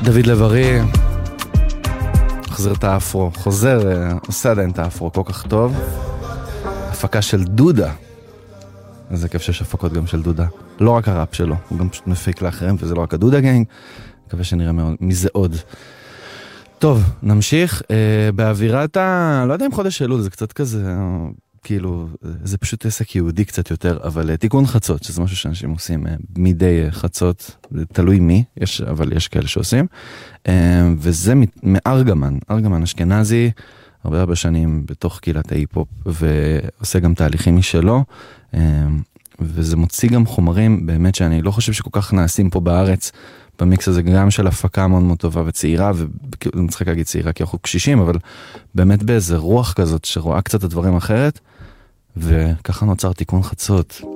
דוד לב-ארי חוזר את האפרו, עושה עדיין את האפרו כל כך טוב. הפקה של דודה, איזה כיף שיש הפקות גם של דודה, לא רק הראפ שלו, הוא גם פשוט מפיק לאחרים, וזה לא רק הדודה גנג. מקווה שנראה מזה עוד. טוב, נמשיך באווירת לא יודע אם חודש אלול, זה קצת כזה כאילו, זה פשוט עסק יהודי קצת יותר, אבל תיקון חצות, שזה משהו שאנשים עושים מדי חצות, זה תלוי מי, אבל יש כאלה שעושים, וזה מארגמן, ארגמן אשכנזי, הרבה שנים בתוך קהילת ההיפ-הופ, ועושה גם תהליכים משלו, וזה מוציא גם חומרים, באמת שאני לא חושב שכל כך נעשים פה בארץ, במיקס הזה גם של הפקה מאוד מאוד טובה וצעירה, ואני צריך להגיד צעירה כי אנחנו קשישים, אבל באמת באיזה רוח כזאת שרואה קצת הדברים אחרת, וככה נוצר תיקון חצות.